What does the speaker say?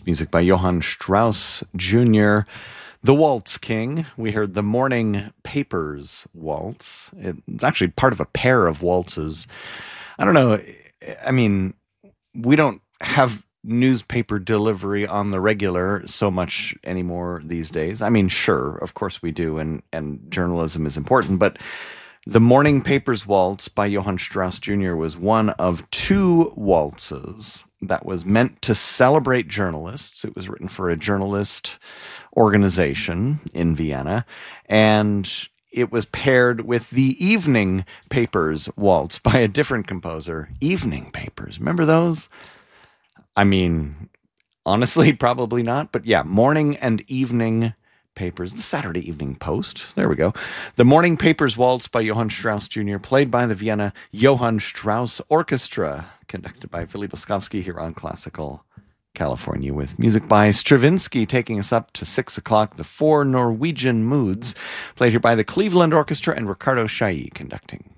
music by Johann Strauss Jr. The Waltz King, we heard the Morning Papers Waltz. It's actually part of a pair of waltzes. I don't know. I mean, we don't have newspaper delivery on the regular so much anymore these days. I mean, sure, of course we do, and journalism is important, but the Morning Papers Waltz by Johann Strauss Jr. was one of two waltzes that was meant to celebrate journalists. It was written for a journalist organization in Vienna, and it was paired with the Evening Papers Waltz by a different composer. Evening Papers, remember those? I mean, honestly, probably not, but yeah, Morning and Evening Papers, the Saturday Evening Post. There we go. The Morning Papers Waltz by Johann Strauss Jr., played by the Vienna Johann Strauss Orchestra, conducted by Willy Boskovsky here on Classical California, with music by Stravinsky taking us up to 6 o'clock. The Four Norwegian Moods, played here by the Cleveland Orchestra and Ricardo Chailly conducting.